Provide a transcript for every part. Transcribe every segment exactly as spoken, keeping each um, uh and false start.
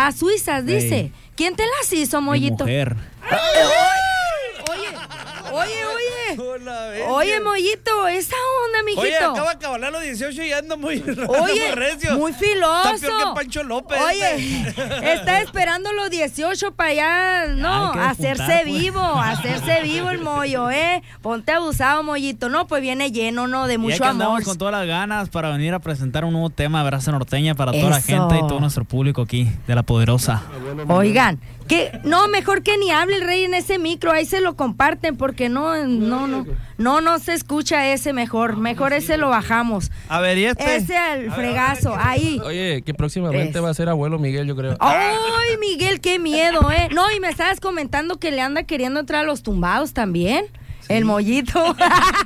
Las suizas, dice. Ey. ¿Quién te las hizo, Mollito? Mi mujer. Oye, oye, oye. Hola, oye, Mollito, esa onda, mijito. Oye, acaba de acabar los dieciocho y anda muy, oye, muy recio. Muy filoso. Está peor que Pancho López. Oye, está esperando los dieciocho para allá, no, Ay, hacerse juntar, pues. vivo, hacerse vivo el Mollo, ¿eh? Ponte abusado, Mollito. No, pues viene lleno, ¿no? De mucho y amor. Andamos con todas las ganas para venir a presentar un nuevo tema de Raza Norteña para Eso. toda la gente y todo nuestro público aquí de La Poderosa. Oigan, que no, mejor que ni hable el rey en ese micro, ahí se lo comparten porque no, no, no, no, no se escucha ese mejor, mejor ese lo bajamos. A ver, ¿y este? Ese al fregazo, ahí. Oye, que próximamente es. va a ser abuelo Miguel, yo creo. Ay, Miguel, qué miedo, ¿eh? No, y me estabas comentando que le anda queriendo entrar a los tumbados también. Sí. El Mollito.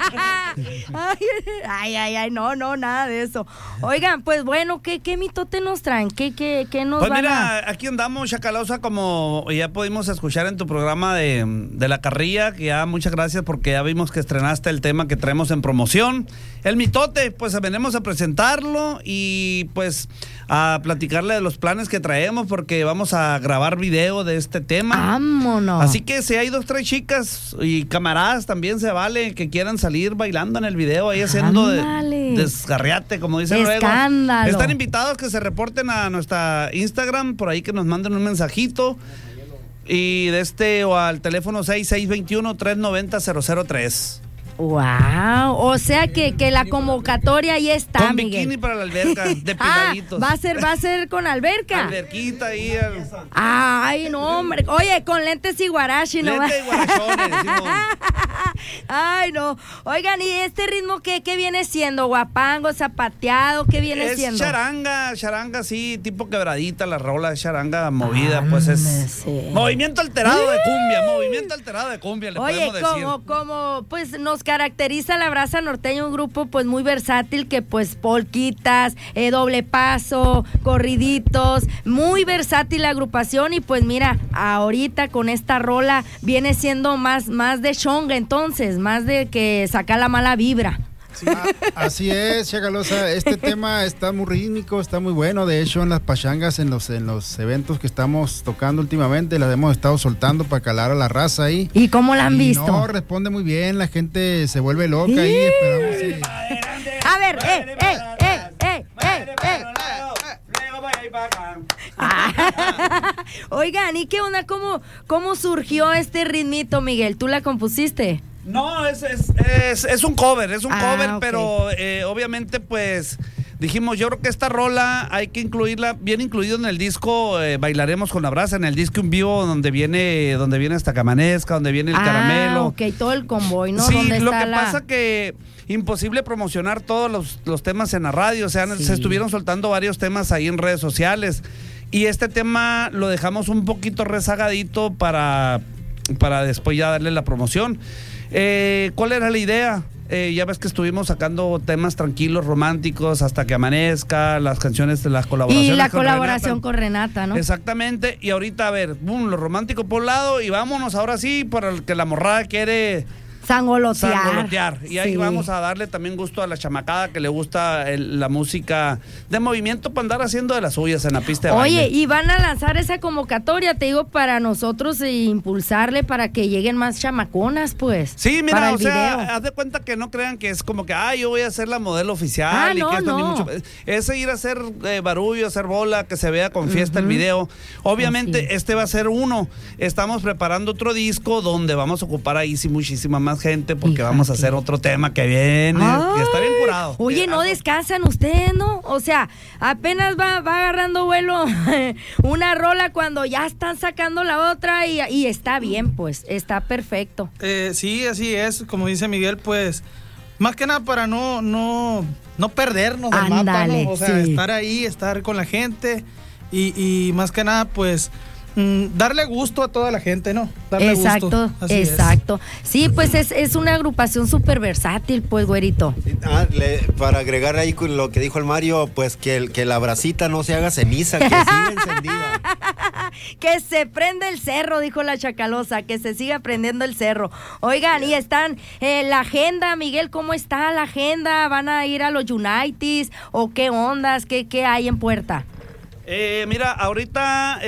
ay, ay, ay, no, no, nada de eso. Oigan, pues bueno, ¿qué, qué mitote nos traen? ¿Qué, qué, qué nos pues van mira, a...? aquí andamos, Chacalosa, como ya pudimos escuchar en tu programa de, de La Carrilla, que ya muchas gracias porque ya vimos que estrenaste el tema que traemos en promoción. El mitote, pues venimos a presentarlo y pues a platicarle de los planes que traemos porque vamos a grabar video de este tema. ¡Vámonos! Así que si hay dos, tres chicas y camaradas también se vale que quieran salir bailando en el video ahí haciendo de, desgarriate, como dice luego. Escándalo. Están invitados que se reporten a nuestra Instagram, por ahí que nos manden un mensajito y de este o al teléfono seis seis dos uno, tres nueve cero, cero cero tres. Wow, o sea que, que la convocatoria ahí está, con Miguel. Bikini para la alberca, depiladitos. Ah, va a ser, va a ser con alberca. Alberquita ahí. El... Ay, no, hombre. Oye, con lentes y guarachi, ¿no? Lentes y guarachones, Ay, no. Oigan, ¿y este ritmo qué, qué viene siendo? ¿Guapango, zapateado? ¿Qué viene es siendo? Es charanga, charanga, sí, tipo quebradita, la rola es charanga movida, ah, pues es sé. movimiento alterado de cumbia, movimiento alterado de cumbia, le Oye, podemos decir. Oye, como, como, pues nos caracteriza la Raza Norteña, un grupo pues muy versátil que pues polquitas, eh, doble paso, corriditos, muy versátil la agrupación y pues mira, ahorita con esta rola viene siendo más, más de chonga entonces, más de que saca la mala vibra. Sí, así es, Chacalosa, este tema está muy rítmico, está muy bueno, de hecho en las pachangas, en los en los eventos que estamos tocando últimamente, las hemos estado soltando para calar a la raza ahí. ¿Y cómo la han y visto? No, responde muy bien, la gente se vuelve loca ¿Sí? ahí, esperamos. Sí. A ver, eh, eh, eh, eh, eh, eh. Ah, oigan, ¿y qué onda? ¿Cómo, cómo surgió este ritmito, Miguel? ¿Tú la compusiste? No, es, es, es, es un cover, es un ah, cover, okay. pero eh, obviamente pues dijimos, yo creo que esta rola hay que incluirla, bien incluido en el disco eh, Bailaremos con la Brasa, en el disco en vivo donde viene donde viene hasta que amanezca, donde viene el ah, caramelo. Ok, todo el convoy, ¿no? Sí, ¿Dónde lo está que la... pasa que imposible promocionar todos los, los temas en la radio, o sea, sí. se estuvieron soltando varios temas ahí en redes sociales y este tema lo dejamos un poquito rezagadito para, para después ya darle la promoción. Eh, ¿Cuál era la idea? Eh, ya ves que estuvimos sacando temas tranquilos, románticos, hasta que amanezca, las canciones de las colaboraciones. Y la con colaboración Renata. con Renata, ¿no? Exactamente, y ahorita, a ver, boom, lo romántico por un lado, y vámonos ahora sí, por el que la morrada quiere... Sangolotear. Sangolotear. Y ahí sí. vamos a darle también gusto a la chamacada que le gusta el, la música de movimiento para andar haciendo de las suyas en la pista de Oye, baile. y van a lanzar esa convocatoria, te digo, para nosotros e impulsarle para que lleguen más chamaconas, pues. Sí, mira, para o el sea, video. haz de cuenta que no crean que es como que, ah, yo voy a ser la modelo oficial. Ah, y no, que esto no. ni mucho. Es ir a hacer eh, barullo, hacer bola, que se vea con fiesta uh-huh. el video. Obviamente, Así. este va a ser uno. Estamos preparando otro disco donde vamos a ocupar ahí sí muchísima más gente porque Fíjate. vamos a hacer otro tema que viene, Ay. que está bien curado. Oye, no descansan ustedes, ¿no? O sea, apenas va, va agarrando vuelo una rola cuando ya están sacando la otra y, y está bien, pues, está perfecto. Eh, sí, así es, como dice Miguel, pues, más que nada para no, no, no perdernos del mapa, ¿no? O sea, sí. estar ahí, estar con la gente y, y más que nada, pues, darle gusto a toda la gente, ¿no? Darle exacto, gusto. Así exacto. Es. Sí, pues es, es una agrupación súper versátil, pues, güerito. Ah, le, para agregar ahí con lo que dijo el Mario, pues que, el, que la brasita no se haga ceniza, que siga encendida. Que se prenda el cerro, dijo la Chacalosa, que se siga prendiendo el cerro. Oigan, y están, eh, la agenda, Miguel, ¿cómo está la agenda? ¿Van a ir a los Unites o qué ondas? ¿Qué, qué hay en puerta? Eh, mira, ahorita...